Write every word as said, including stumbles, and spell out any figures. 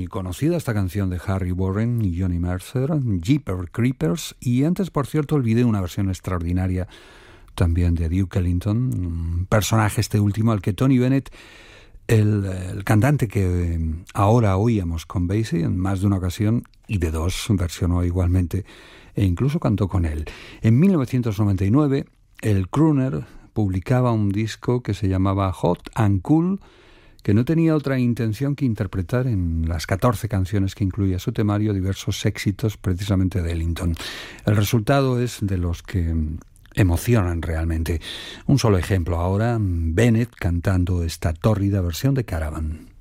muy conocida esta canción de Harry Warren y Johnny Mercer, Jeepers Creepers, y antes, por cierto, olvidé una versión extraordinaria también de Duke Ellington, un personaje este último al que Tony Bennett, el, el cantante que ahora oíamos con Basie en más de una ocasión y de dos, versionó igualmente e incluso cantó con él. En mil novecientos noventa y nueve, el crooner publicaba un disco que se llamaba Hot and Cool, que no tenía otra intención que interpretar en las catorce canciones que incluía su temario diversos éxitos precisamente de Ellington. El resultado es de los que emocionan realmente. Un solo ejemplo ahora, Bennett cantando esta tórrida versión de Caravan.